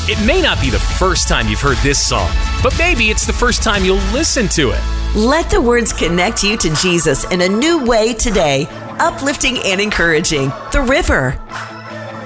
It may not be the first time you've heard this song, but maybe it's the first time you'll listen to it. Let the words connect you to Jesus in a new way today, uplifting and encouraging. The River.